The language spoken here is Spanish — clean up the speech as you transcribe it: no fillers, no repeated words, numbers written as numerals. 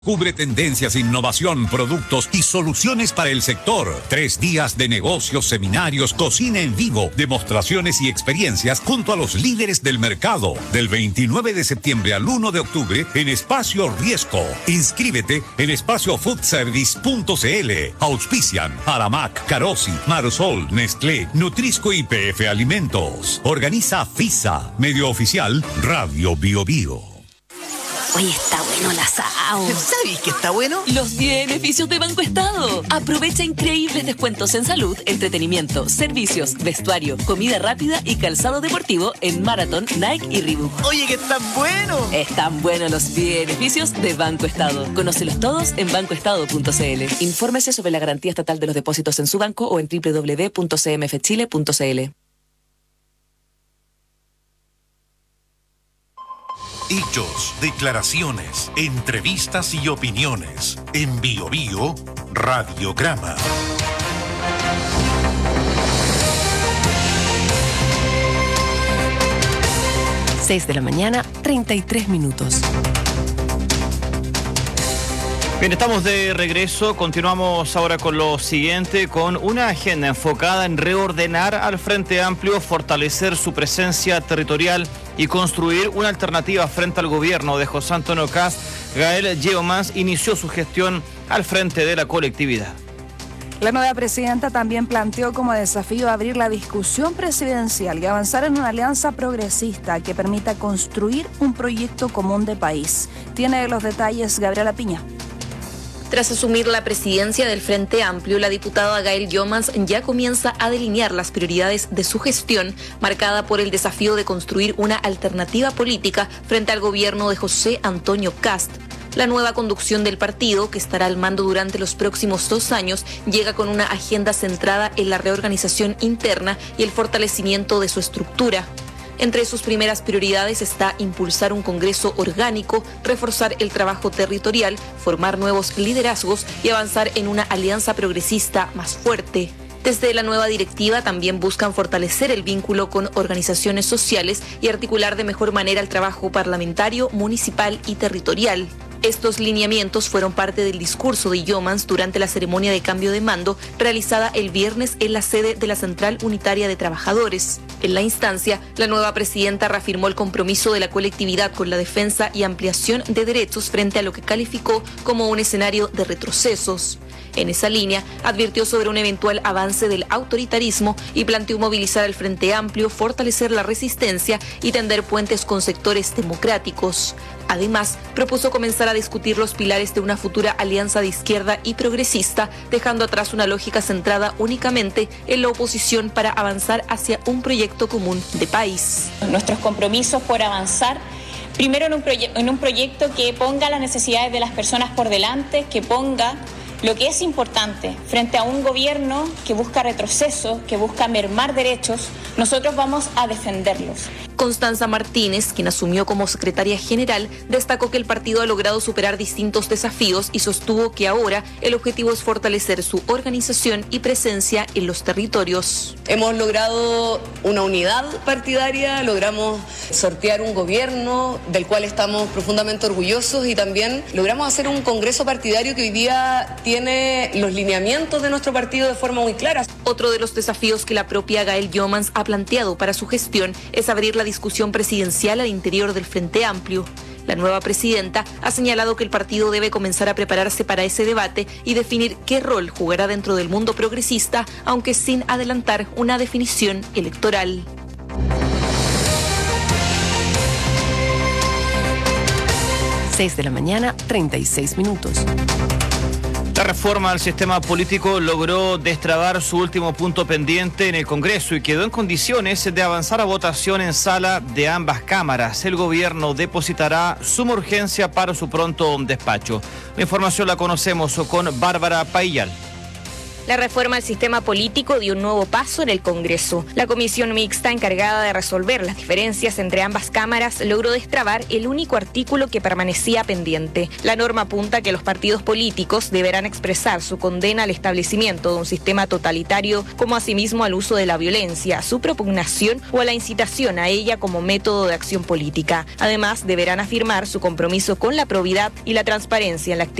Cubre tendencias, innovación, productos y soluciones para el sector. 3 días de negocios, seminarios, cocina en vivo, demostraciones y experiencias junto a los líderes del mercado. Del 29 de septiembre al 1 de octubre en Espacio Riesco. Inscríbete en espaciofoodservice.cl. Auspician Aramac, Carosi, Marsol, Nestlé, Nutrisco y PF Alimentos. Organiza FISA. Medio oficial Radio Bio Bio. Oye, está bueno el asado. ¿Sabes qué está bueno? Los beneficios de Banco Estado. Aprovecha increíbles descuentos en salud, entretenimiento, servicios, vestuario, comida rápida y calzado deportivo en Marathon, Nike y Reebok. Oye, que están buenos. Están buenos los beneficios de Banco Estado. Conócelos todos en bancoestado.cl. Infórmese sobre la garantía estatal de los depósitos en su banco o en www.cmfchile.cl. Hechos, declaraciones, entrevistas y opiniones. En Bio Bio, Radiograma. Seis de la mañana, 33 minutos. Bien, estamos de regreso. Continuamos ahora con lo siguiente, con una agenda enfocada en reordenar al Frente Amplio, fortalecer su presencia territorial y construir una alternativa frente al gobierno de José Antonio Kast. Gael Yeomans inició su gestión al frente de la colectividad. La nueva presidenta también planteó como desafío abrir la discusión presidencial y avanzar en una alianza progresista que permita construir un proyecto común de país. Tiene los detalles Gabriela Piña. Tras asumir la presidencia del Frente Amplio, la diputada Gael Yeomans ya comienza a delinear las prioridades de su gestión, marcada por el desafío de construir una alternativa política frente al gobierno de José Antonio Kast. La nueva conducción del partido, que estará al mando durante los próximos 2 años, llega con una agenda centrada en la reorganización interna y el fortalecimiento de su estructura. Entre sus primeras prioridades está impulsar un Congreso orgánico, reforzar el trabajo territorial, formar nuevos liderazgos y avanzar en una alianza progresista más fuerte. Desde la nueva directiva también buscan fortalecer el vínculo con organizaciones sociales y articular de mejor manera el trabajo parlamentario, municipal y territorial. Estos lineamientos fueron parte del discurso de Yeomans durante la ceremonia de cambio de mando realizada el viernes en la sede de la Central Unitaria de Trabajadores. En la instancia, la nueva presidenta reafirmó el compromiso de la colectividad con la defensa y ampliación de derechos frente a lo que calificó como un escenario de retrocesos. En esa línea, advirtió sobre un eventual avance del autoritarismo y planteó movilizar al Frente Amplio, fortalecer la resistencia y tender puentes con sectores democráticos. Además, propuso comenzar a discutir los pilares de una futura alianza de izquierda y progresista, dejando atrás una lógica centrada únicamente en la oposición para avanzar hacia un proyecto común de país. Nuestros compromisos por avanzar, primero en un proyecto que ponga las necesidades de las personas por delante, que ponga lo que es importante frente a un gobierno que busca retroceso, que busca mermar derechos. Nosotros vamos a defenderlos. Constanza Martínez, quien asumió como secretaria general, destacó que el partido ha logrado superar distintos desafíos y sostuvo que ahora el objetivo es fortalecer su organización y presencia en los territorios. Hemos logrado una unidad partidaria, logramos sortear un gobierno del cual estamos profundamente orgullosos y también logramos hacer un congreso partidario que hoy día tiene los lineamientos de nuestro partido de forma muy clara. Otro de los desafíos que la propia Gael Yeomans ha planteado para su gestión es abrir la discusión presidencial al interior del Frente Amplio. La nueva presidenta ha señalado que el partido debe comenzar a prepararse para ese debate y definir qué rol jugará dentro del mundo progresista, aunque sin adelantar una definición electoral. Seis de la mañana, 36 minutos. La reforma al sistema político logró destrabar su último punto pendiente en el Congreso y quedó en condiciones de avanzar a votación en sala de ambas cámaras. El gobierno depositará suma urgencia para su pronto despacho. La información la conocemos con Bárbara Paillal. La reforma al sistema político dio un nuevo paso en el Congreso. La comisión mixta encargada de resolver las diferencias entre ambas cámaras logró destrabar el único artículo que permanecía pendiente. La norma apunta que los partidos políticos deberán expresar su condena al establecimiento de un sistema totalitario, como asimismo al uso de la violencia, a su propugnación o a la incitación a ella como método de acción política. Además, deberán afirmar su compromiso con la probidad y la transparencia en la actividad